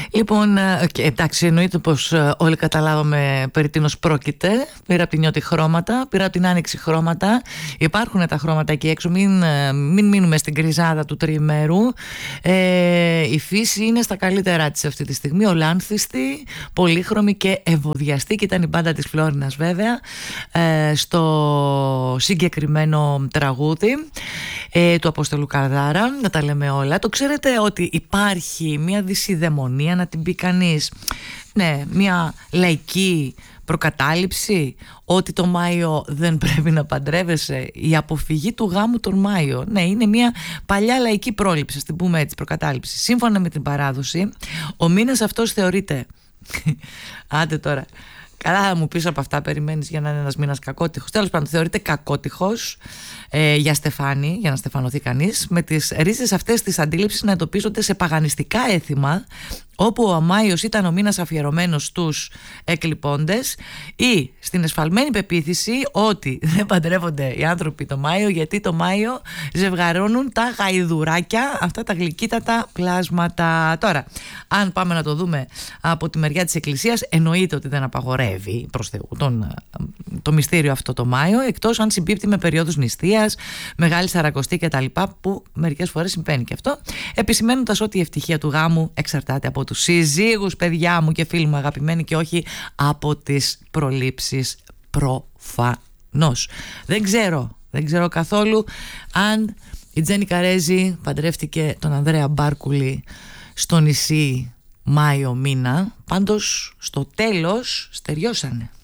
Λοιπόν, εντάξει, εννοείται πως όλοι καταλάβαμε περί τίνος πρόκειται. Πήρα από την Νιώτη χρώματα, πήρα από την Άνοιξη χρώματα. Υπάρχουν τα χρώματα εκεί έξω, μην μείνουμε στην κρυζάδα του τριημέρου. Η φύση είναι στα καλύτερά της αυτή τη στιγμή, ολάνθιστη, πολύχρωμη και ευωδιαστή, και ήταν η μπάντα της Φλόρινας βέβαια στο συγκεκριμένο τραγούδι του Αποστόλου Καρδάρα. Να τα λέμε όλα. Το ξέρετε ότι υπάρχει μια δυσιδαιμονία, να την πει κανείς, ναι, μια λαϊκή προκατάληψη ότι το Μάιο δεν πρέπει να παντρεύεσαι, η αποφυγή του γάμου τον Μάιο. Ναι, είναι μια παλιά λαϊκή πρόληψη, ας την πούμε έτσι, προκατάληψη. Σύμφωνα με την παράδοση, ο μήνας αυτός θεωρείται άντε τώρα, καλά θα μου πεις από αυτά περιμένεις για να είναι ένας μήνας κακότυχος. Τέλος πάντων, θεωρείται κακότυχος για στεφάνι, για να στεφανωθεί κανείς, με τις ρίζες αυτές της αντίληψης να εντοπίζονται σε παγανιστικά έθιμα, όπου ο Μάιος ήταν ο μήνας αφιερωμένος στους εκλειπώντες, ή στην εσφαλμένη πεποίθηση ότι δεν παντρεύονται οι άνθρωποι το Μάιο γιατί το Μάιο ζευγαρώνουν τα γαϊδουράκια, αυτά τα γλυκύτατα πλάσματα. Τώρα, αν πάμε να το δούμε από τη μεριά της Εκκλησίας, εννοείται ότι δεν απαγορεύει προς Θεού το μυστήριο αυτό το Μάιο, εκτός αν συμπίπτει με περίοδους νηστείας, μεγάλη σαρακοστή κτλ., που μερικές φορές συμβαίνει και αυτό, επισημαίνοντας ότι η ευτυχία του γάμου εξαρτάται από τους συζύγους, παιδιά μου και φίλοι μου αγαπημένοι, και όχι από τις προλήψεις, προφανώς. Δεν ξέρω καθόλου αν η Τζέννη Καρέζη παντρεύτηκε τον Ανδρέα Μπάρκουλη στο νησί Μάιο μήνα. Πάντως στο τέλος στεριώσανε.